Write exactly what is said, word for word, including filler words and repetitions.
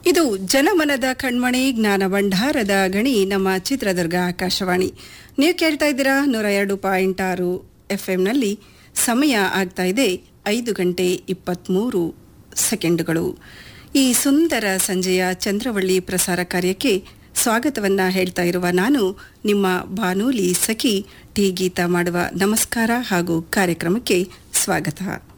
ಇದು ಜನಮನದ ಕಣ್ಮಣಿ ಜ್ಞಾನ ಭಂಡಾರದ ಗಣಿ ನಮ್ಮ ಚಿತ್ರದುರ್ಗ ಆಕಾಶವಾಣಿ. ನೀವು ಕೇಳ್ತಾ ಇದ್ದೀರಾ ನೂರ ಎರಡು ಪಾಯಿಂಟ್ ಆರು ಎಫ್ ಎಂನಲ್ಲಿ. ಸಮಯ ಆಗ್ತಾ ಇದೆ ಐದು ಗಂಟೆ ಇಪ್ಪತ್ತ್ಮೂರು ಸೆಕೆಂಡುಗಳು. ಈ ಸುಂದರ ಸಂಜೆಯ ಚಂದ್ರವಳ್ಳಿ ಪ್ರಸಾರ ಕಾರ್ಯಕ್ಕೆ ಸ್ವಾಗತವನ್ನ ಹೇಳ್ತಾ ಇರುವ ನಾನು ನಿಮ್ಮ ಬಾನೂಲಿ ಸಖಿ ಟಿ ಗೀತಾ ಮಾಡುವ ನಮಸ್ಕಾರ ಹಾಗೂ ಕಾರ್ಯಕ್ರಮಕ್ಕೆ ಸ್ವಾಗತ.